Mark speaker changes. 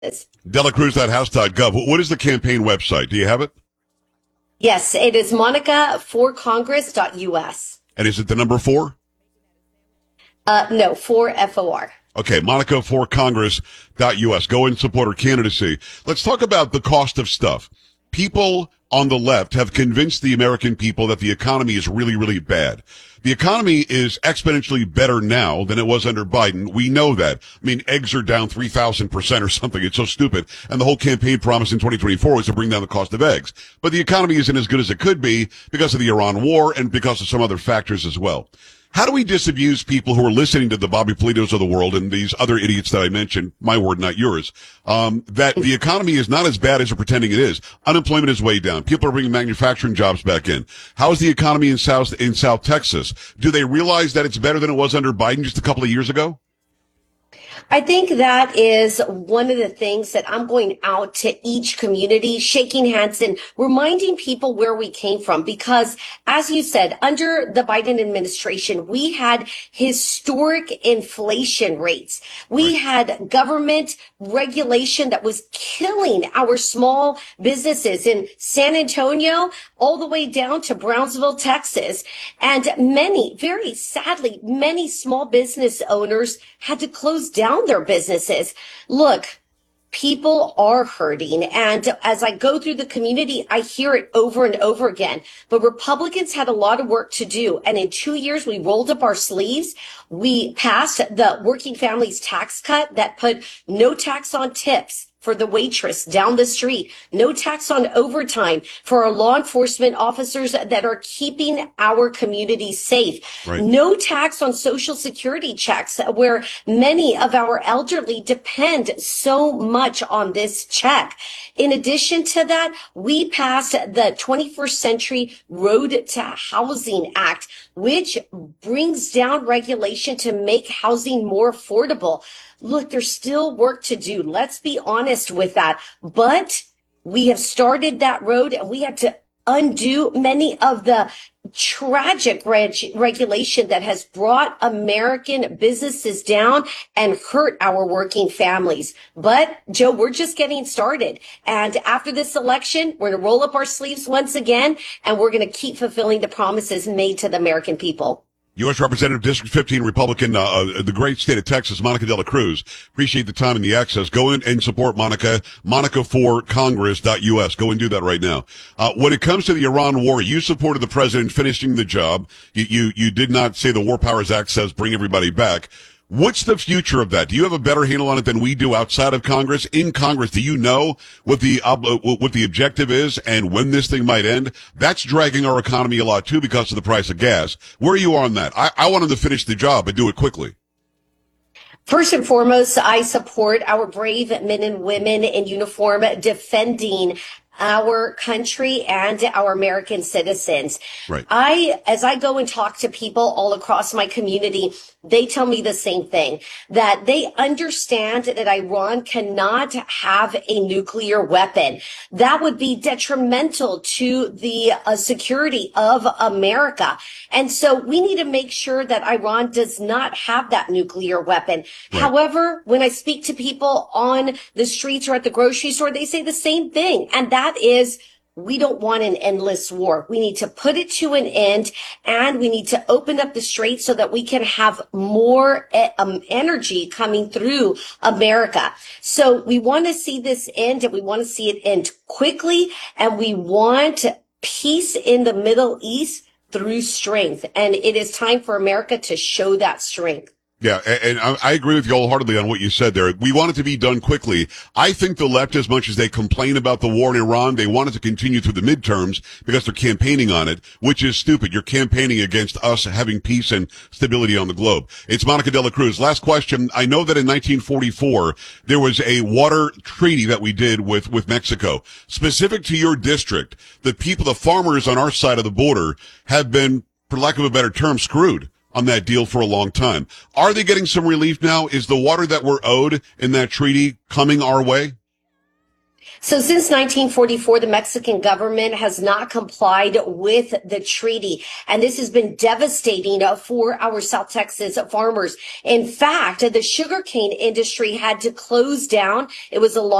Speaker 1: Delacruz.house.gov. What is the campaign website? Do you have it?
Speaker 2: Yes, it is monicaforcongress.us.
Speaker 1: And is it the number 4?
Speaker 2: No, 4FOR.
Speaker 1: Okay, monicaforcongress.us. Go and support her candidacy. Let's talk about the cost of stuff. People on the left have convinced the American people that the economy is really, really bad. The economy is exponentially better now than it was under Biden. We know that. I mean, eggs are down 3,000% or something. It's so stupid. And the whole campaign promise in 2024 was to bring down the cost of eggs. But the economy isn't as good as it could be because of the Iran war and because of some other factors as well. How do we disabuse people who are listening to the Bobby Politos of the world and these other idiots that I mentioned, my word, not yours, that the economy is not as bad as they're pretending it is? Unemployment is way down. People are bringing manufacturing jobs back in. How is the economy in South Texas? Do they realize that it's better than it was under Biden just a couple of years ago?
Speaker 2: I think that is one of the things that I'm going out to each community, shaking hands and reminding people where we came from. Because as you said, under the Biden administration, we had historic inflation rates. We had government regulation that was killing our small businesses in San Antonio all the way down to Brownsville, Texas. And many, very sadly, many small business owners had to close down their businesses. Look, people are hurting. And as I go through the community, I hear it over and over again. But Republicans had a lot of work to do. And in 2 years, we rolled up our sleeves. We passed the working families tax cut that put no tax on tips for the waitress down the street, no tax on overtime for our law enforcement officers that are keeping our communities safe, right. No tax on Social Security checks where many of our elderly depend so much on this check. In addition to that, we passed the 21st Century Road to Housing Act, which brings down regulation to make housing more affordable. Look, there's still work to do. Let's be honest with that. But we have started that road and we have to undo many of the tragic regulation that has brought American businesses down and hurt our working families. But Joe, we're just getting started. And after this election, we're going to roll up our sleeves once again, and we're going to keep fulfilling the promises made to the American people.
Speaker 1: U.S. Representative District 15 Republican, the great state of Texas, Monica De La Cruz. Appreciate the time and the access. Go in and support Monica, monicaforcongress.us. Go and do that right now. When it comes to the Iran war, you supported the president finishing the job. You did not say the War Powers Act says bring everybody back. What's the future of that? Do you have a better handle on it than we do outside of Congress? In Congress, do you know what the objective is and when this thing might end? That's dragging our economy a lot too because of the price of gas. Where are you on that? I want them to finish the job and do it quickly.
Speaker 2: First and foremost, I support our brave men and women in uniform defending our country and our American citizens.
Speaker 1: Right.
Speaker 2: As I go and talk to people all across my community, they tell me the same thing, that they understand that Iran cannot have a nuclear weapon. That would be detrimental to the security of America. And so we need to make sure that Iran does not have that nuclear weapon. Right. However, when I speak to people on the streets or at the grocery store, they say the same thing. And that is, we don't want an endless war. We need to put it to an end, and we need to open up the straits so that we can have more energy coming through America. So we want to see this end, and we want to see it end quickly, and we want peace in the Middle East through strength. And it is time for America to show that strength.
Speaker 1: Yeah, and I agree with you wholeheartedly on what you said there. We want it to be done quickly. I think the left, as much as they complain about the war in Iran, they want it to continue through the midterms because they're campaigning on it, which is stupid. You're campaigning against us having peace and stability on the globe. It's Monica De La Cruz. Last question. I know that in 1944, there was a water treaty that we did with Mexico. Specific to your district, the farmers on our side of the border have been, for lack of a better term, screwed on that deal for a long time. Are they getting some relief now? Is the water that we're owed in that treaty coming our way?
Speaker 2: So since 1944, the Mexican government has not complied with the treaty. And this has been devastating for our South Texas farmers. In fact, the sugarcane industry had to close down. It was a